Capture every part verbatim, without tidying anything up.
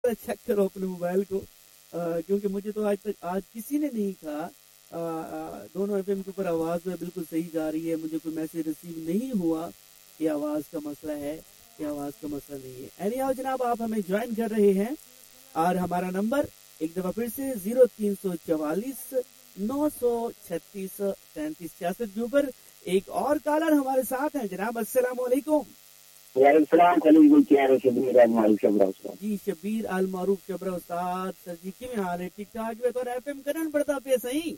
Check करो अपने mobile को, क्योंकि मुझे तो आज तक आज किसी ने नहीं कहा आ, आ, दोनों एफएम के ऊपर आवाज़ जो है बिल्कुल सही जा रही है। मुझे कोई मैसेज रिसीव नहीं हुआ कि आवाज़ का मसला है, कि आवाज़ का मसला नहीं है। एनी हाउ जनाब, आप हमें ज्वाइन कर रहे हैं और हमारा नंबर एक दफ़ा फिर से जीरो तीन सौ चवालीस नौ सौ छत्तीस तैंतीस छियासठ के ऊपर एक और कॉलर हमारे साथ हैं। जनाब अस्सलाम वालेकुम। जी शबीर अल मारूफ चबरा उस्ताद सर जी किवें हाल है? ठीक ठाक वे तो एफएम करन पड़ता पे सही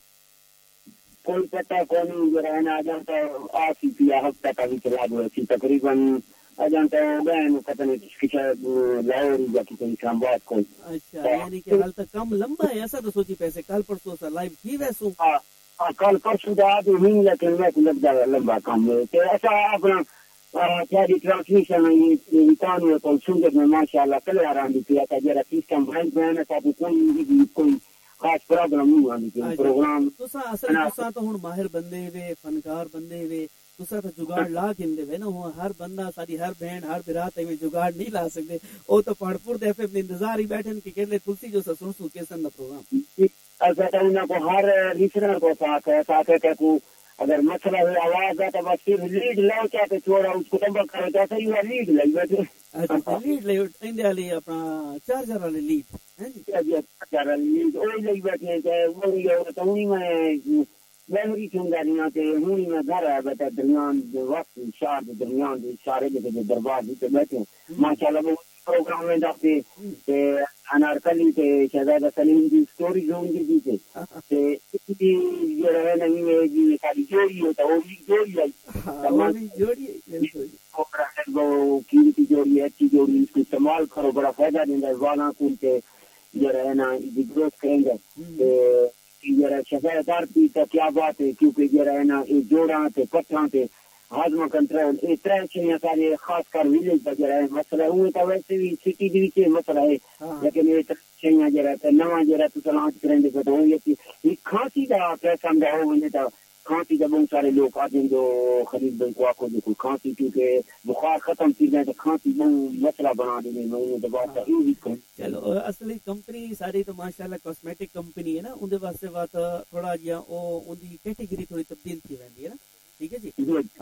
कोई पता कौन रहना आ जाता आसी पिया हफ्ता का भी चला दो ऐसी तकरीबन आ जाता है बहन पता नहीं किसकी लाहौर या किसी इस्लामाबाद को। अच्छा, यानी कि हाल तक कम लंबा है ऐसा तो सोची पैसे कल परसों सा लाइव थी वैसू। हाँ हाँ कल परसों का आज नहीं लेकिन मैं लग जाएगा लंबा काम है तो ऐसा अपना क्या ट्रांसमिशन है कहानी तो सुंदर में माशाल्लाह चले आ रही थी। ऐसा जरा सिस्टम भाई बहन है कोई कोई खास प्रॉब्लम नहीं आनी चाहिए प्रोग्राम तुसा असल तुसा तो हुन माहिर बंदे वे फनकार बंदे वे तुसा तो जुगाड़ ला किंदे वे ना हो हर बंदा साडी हर बहन हर बिरात में जुगाड़ नहीं ला सकते। ओ तो पड़पुर दे एफएम इंतजार ही बैठन कि केले तुलसी जो सुन सुन के सन प्रोग्राम ऐसा तो उन को हर लिसनर को साथ है साथ है को अगर मसला है आवाज है तो बस सिर्फ लीड लो क्या तो छोड़ा उसको तब करे तो ये लीड ले बैठे। अच्छा लीड ले इंडिया ले अपना चार्जर वाले लीड हैं जी चार्जर वाले लीड ओ ले बैठे हैं वो ये तो उन्हीं में मेमोरी चुंगानी आते उन्हीं में घर है बेटा दरमियान वक्त शार दरमियान सारे जगह दरबार पे बैठे माशाल्लाह वो प्रोग्राम में जाते ते अनारकली ते शहजादा सलीम की स्टोरी जोन की थी ते इतनी ये रहे नहीं है जी सारी जोड़ी होता वो भी जोड़ी है तमाम जोड़ी है बिल्कुल वो कीमती जोड़ी है अच्छी जोड़ी इसको इस्तेमाल करो बड़ा फायदा देता है वाला कुल के ये रहे ना ग्रोथ करेंगे ते ये शहजादार की तो क्या बात है क्योंकि ये रहे ना ये जोड़ा थे पत्थर थे हाजमा कंट्रोल ये तरह से सारे खास कर विलेज वगैरह है मसला हुए तो वैसे भी सिटी के बीच मसला है लेकिन ये तरह जरा तो नवा जरा तो लांच करेंगे तो ये खांसी का कैसा हो मैंने तो खांसी का बहुत सारे लोग आते हैं जो खरीद को आपको जो खांसी क्योंकि बुखार खत्म थी जाए तो खांसी बहुत मसला बना देने में तो बात है। चलो असली कंपनी सारी तो माशाल्लाह कॉस्मेटिक कंपनी है ना उनके वास्ते बात थोड़ा जिया ओ उनकी कैटेगरी थोड़ी तब्दील थी रहती है ना ठीक है जी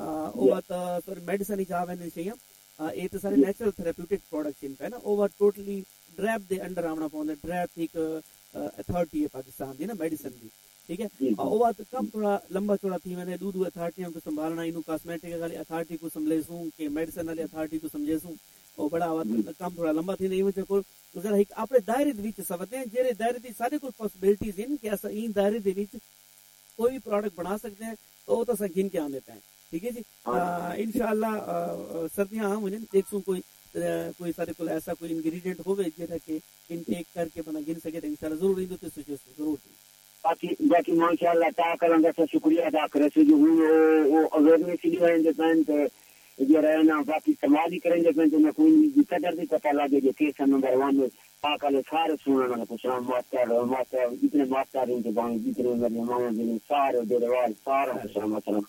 ओ बात सॉरी मेडिसिन ही जा वने चाहिए ये तो सारे नेचुरल थेरेप्यूटिक प्रोडक्ट्स इनका है ना ओवर टोटली ड्रैप दे अंडर आना पौंदा ड्रैप एक अथॉरिटी है पाकिस्तान दी ना मेडिसिन दी ठीक है और बात कम थोड़ा लंबा चौड़ा थी मैंने दूध अथॉरिटी को संभालना इनु कॉस्मेटिक वाली अथॉरिटी को संभलेसूं के मेडिसिन वाली अथॉरिटी को समझेसूं और बड़ा काम थोड़ा लंबा थी नहीं मुझे को जरा एक अपने दायरे दे विच सवते हैं जेरे दायरे दी सारे कोई पॉसिबिलिटीज इन कि ऐसा इन दायरे दे विच कोई भी प्रोडक्ट बना सकते हैं तो तो गिन के आने देते हैं ठीक है जी इंशाल्लाह सर्दियां हम उन्हें देख सू कोई कोई सारे को ऐसा कोई इंग्रेडिएंट होवे जेरा के इनटेक करके बना गिन सके इंशाल्लाह जरूर इंदो तो जरूर बाकी बाकी माशाल्लाह ता कलंगा से शुक्रिया अदा करे से जो वो अवेयरनेस की है इंडिपेंडेंट ये रहे ना बाकी समाज करेंगे तो मैं कोई कदर भी पता लगे जो केस नंबर वन पाकल सारे सुनना ना कुछ मास्टर मास्टर जितने मास्टर हैं जो बांग जितने मेरे मामा जी सारे देरवाल सारा मतलब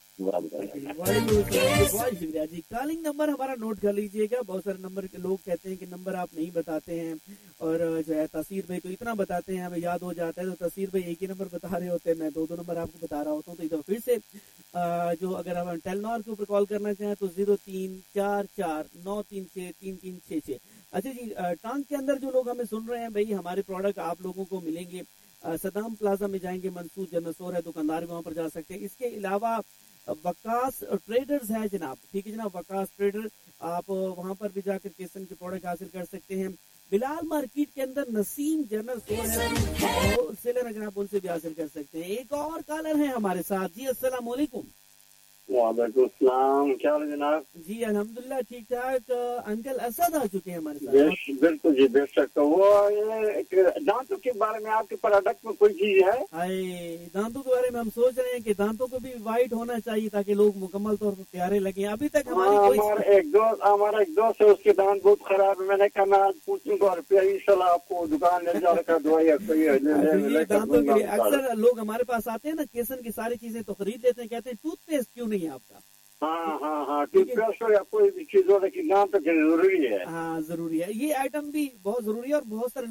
शुक्रिया जी। कॉलिंग नंबर हमारा नोट कर लीजिएगा। बहुत सारे नंबर के लोग कहते हैं कि नंबर आप नहीं बताते हैं और जो है तसीर भाई तो इतना बताते हैं हमें याद हो जाता है तो तसीर भाई एक ही नंबर बता रहे होते हैं मैं दो दो नंबर आपको बता रहा होता हूँ तो इधर फिर से आ, जो अगर हम टेलनॉर के ऊपर कॉल करना चाहें तो जीरो तीन चार चार नौ तीन छः तीन तीन छः छः। अच्छा जी टांग के अंदर जो लोग हमें सुन रहे हैं भाई हमारे प्रोडक्ट आप लोगों को मिलेंगे सदाम प्लाजा में जाएंगे मंसूर जनरल स्टोर है दुकानदार वहाँ पर जा सकते हैं। इसके अलावा वकास ट्रेडर्स है जनाब ठीक है जनाब वकास ट्रेडर आप वहाँ पर भी जाकर केसन के प्रोडक्ट हासिल कर सकते हैं। बिलाल मार्केट के अंदर नसीम जनरल स्टोर है होलसेलर है जनाब उनसे भी हासिल कर सकते हैं। एक और कॉलर है हमारे साथ जी अस्सलाम वालेकुम। वालेकुम सलाम क्या हाल है जनाब? जी अल्हम्दुलिल्लाह ठीक ठाक। अंकल असद आ चुके हैं हमारे साथ। बिल्कुल जी बेशक। तो वो ये दांतों के बारे में आपके प्रोडक्ट में कोई चीज है? हाय दांतों के बारे में हम सोच रहे हैं कि दांतों को भी वाइट होना चाहिए ताकि लोग मुकम्मल तौर पर प्यारे लगे। अभी तक हमारी कोई हमारा एक दोस्त हमारा एक दोस्त है उसके दांत बहुत खराब है। मैंने कहा मैं पूछूंगा रुपया इंशाल्लाह आपको दुकान ले जाकर दवाई दांतों के लिए अक्सर लोग हमारे पास आते हैं ना केसन की सारी चीजें तो खरीद लेते हैं कहते हैं टूथपेस्ट क्यों नहीं है आपका ہاں ہاں ہاں ٹوتھ پیسٹ ہو یا کوئی بھی چیز ہو لیکن نام تو ضروری ہے. ہاں ضروری ہے, یہ آئٹم بھی بہت ضروری ہے اور بہت سارے